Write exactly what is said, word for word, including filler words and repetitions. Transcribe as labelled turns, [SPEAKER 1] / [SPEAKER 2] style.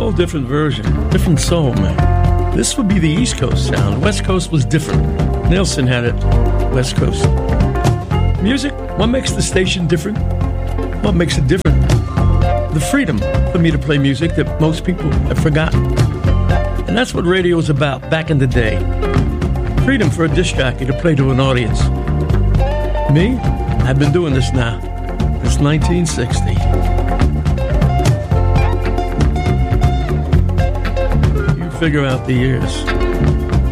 [SPEAKER 1] whole different version, different soul, man. This would be the East Coast sound. West Coast was different. Nelson had it, West Coast. Music, what makes the station different? What makes it different? The freedom for me to play music that most people have forgotten. And that's what radio was about back in the day. Freedom for a disc jockey to play to an audience. Me, I've been doing this now since nineteen sixty. You figure out the years.